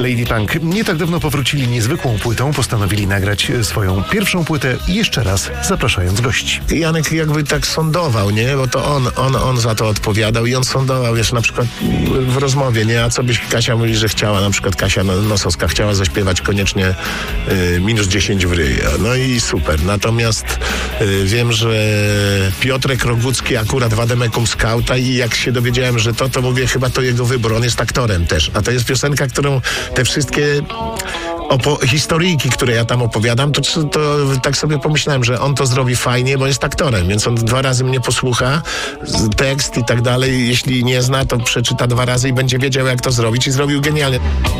Lady Punk. Nie tak dawno powrócili niezwykłą płytą, postanowili nagrać swoją pierwszą płytę jeszcze raz, zapraszając gości. Janek jakby tak sądował, nie? Bo to on za to odpowiadał i on sądował, wiesz, na przykład w rozmowie, nie? A co byś Kasia mówi, że chciała, na przykład Kasia Nosowska chciała zaśpiewać koniecznie minus 10 w ryj. No i super. Natomiast wiem, że Piotrek Rogucki akurat w Ademekum Skauta i jak się dowiedziałem, że to mówię, chyba to jego wybór. On jest aktorem też. A to jest piosenka, którą te wszystkie historyjki, które ja tam opowiadam, to tak sobie pomyślałem, że on to zrobi fajnie, bo jest aktorem, więc on 2 razy mnie posłucha, tekst i tak dalej. Jeśli nie zna, to przeczyta 2 razy i będzie wiedział, jak to zrobić i zrobił genialnie.